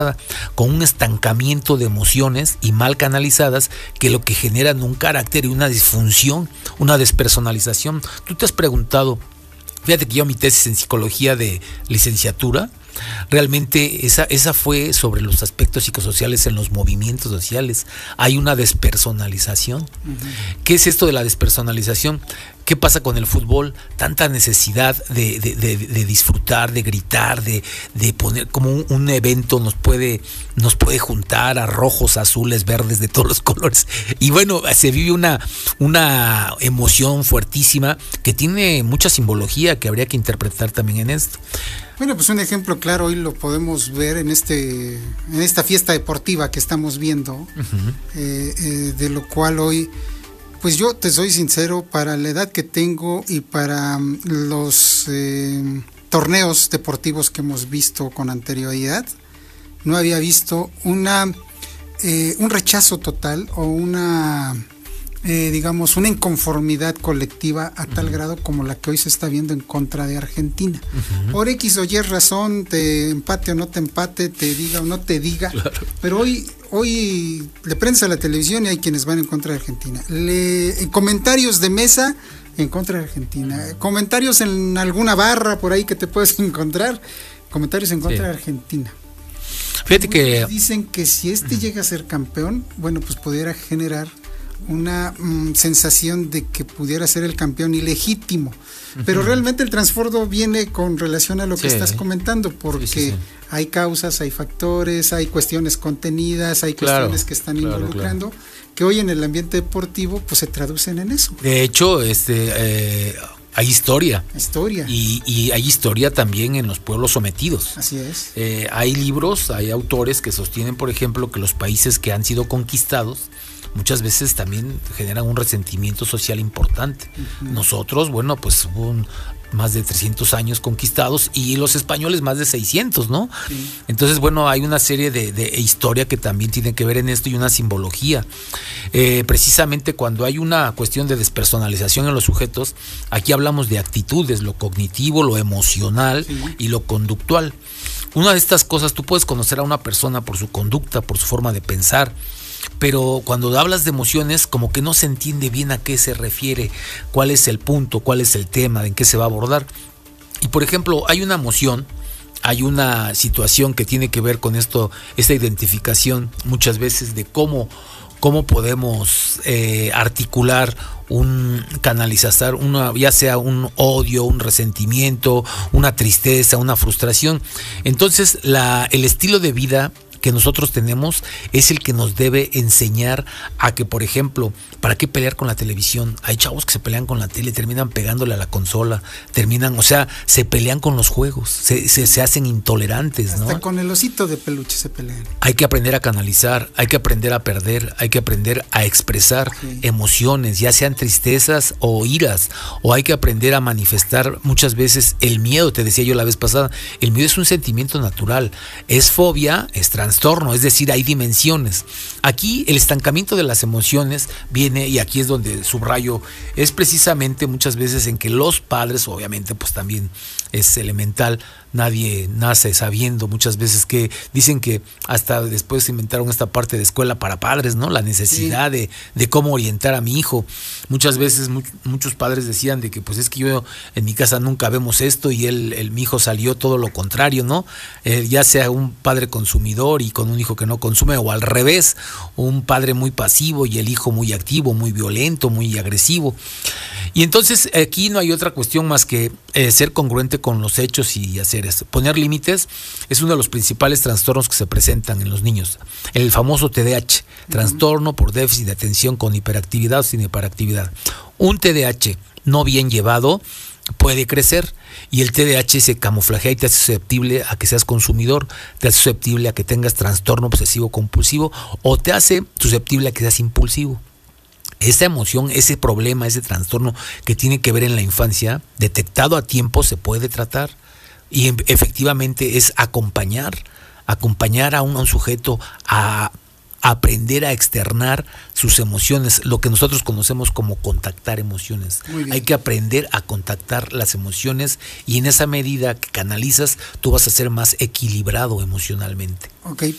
con un estancamiento de emociones y mal canalizadas que lo que generan un carácter y una disfunción, una despersonalización. Tú te has preguntado, fíjate que yo mi tesis en psicología de licenciatura, realmente esa fue sobre los aspectos psicosociales en los movimientos sociales. Hay una despersonalización. ¿Qué es esto de la despersonalización? ¿Qué pasa con el fútbol? Tanta necesidad de disfrutar, de gritar, de poner como un evento nos puede juntar a rojos, azules, verdes, de todos los colores. Y bueno, se vive una emoción fuertísima que tiene mucha simbología que habría que interpretar también en esto. Bueno, pues un ejemplo claro hoy lo podemos ver en esta fiesta deportiva que estamos viendo, de lo cual hoy, pues yo te soy sincero, para la edad que tengo y para los torneos deportivos que hemos visto con anterioridad, no había visto un rechazo total o una inconformidad colectiva a tal grado como la que hoy se está viendo en contra de Argentina. Por X o Y razón, te empate o no te empate, te diga o no te diga, claro. Pero hoy le prendes a la televisión y hay quienes van en contra de Argentina. Comentarios de mesa en contra de Argentina. Comentarios en alguna barra por ahí que te puedes encontrar, comentarios en contra de Argentina. Fíjate que dicen que si llega a ser campeón, bueno, pues pudiera generar una sensación de que pudiera ser el campeón ilegítimo, pero realmente el trasfondo viene con relación a lo que estás comentando, porque hay causas, hay factores, hay cuestiones contenidas, hay cuestiones que están involucrando, que hoy en el ambiente deportivo pues se traducen en eso. De hecho, hay historia. Y hay historia también en los pueblos sometidos. Así es. Hay libros, hay autores que sostienen, por ejemplo, que los países que han sido conquistados muchas veces también generan un resentimiento social importante. Nosotros, bueno, pues hubo más de 300 años conquistados y los españoles más de 600, ¿no? Sí. Entonces, bueno, hay una serie de historia que también tiene que ver en esto y una simbología. Precisamente cuando hay una cuestión de despersonalización en los sujetos, aquí hablamos de actitudes, lo cognitivo, lo emocional y lo conductual. Una de estas cosas, tú puedes conocer a una persona por su conducta, por su forma de pensar, pero cuando hablas de emociones como que no se entiende bien a qué se refiere, cuál es el punto, cuál es el tema, en qué se va a abordar. Y por ejemplo, hay una emoción, hay una situación que tiene que ver con esta identificación muchas veces de cómo podemos articular canalizar ya sea un odio, un resentimiento, una tristeza, una frustración. Entonces el estilo de vida que nosotros tenemos es el que nos debe enseñar a que, por ejemplo, ¿para qué pelear con la televisión? Hay chavos que se pelean con la tele, terminan pegándole a la consola, se pelean con los juegos, se hacen intolerantes, ¿no? Hasta con el osito de peluche se pelean. Hay que aprender a canalizar, hay que aprender a perder, hay que aprender a expresar emociones, ya sean tristezas o iras, o hay que aprender a manifestar muchas veces el miedo. Te decía yo la vez pasada, el miedo es un sentimiento natural, es fobia, es trastorno, es decir, hay dimensiones. Aquí el estancamiento de las emociones viene, y aquí es donde subrayo, es precisamente muchas veces en que los padres, obviamente pues también es elemental, nadie nace sabiendo, muchas veces que dicen que hasta después inventaron esta parte de escuela para padres, ¿no? La necesidad de cómo orientar a mi hijo. Muchas veces muchos padres decían de que pues es que yo en mi casa nunca vemos esto y mi hijo salió todo lo contrario, ¿no? Ya sea un padre consumidor y con un hijo que no consume, o al revés, un padre muy pasivo y el hijo muy activo, muy violento, muy agresivo. Y entonces aquí no hay otra cuestión más que ser congruente con los hechos y hacer eso. Poner límites es uno de los principales trastornos que se presentan en los niños. El famoso TDAH, trastorno por déficit de atención con hiperactividad o sin hiperactividad. Un TDAH no bien llevado puede crecer, y el TDAH se camuflajea y te hace susceptible a que seas consumidor, te hace susceptible a que tengas trastorno obsesivo compulsivo, o te hace susceptible a que seas impulsivo. Esa emoción, ese problema, ese trastorno que tiene que ver en la infancia, detectado a tiempo, se puede tratar, y efectivamente es acompañar a un sujeto a aprender a externar sus emociones, lo que nosotros conocemos como contactar emociones. Hay que aprender a contactar las emociones, y en esa medida que canalizas, tú vas a ser más equilibrado emocionalmente. Ok,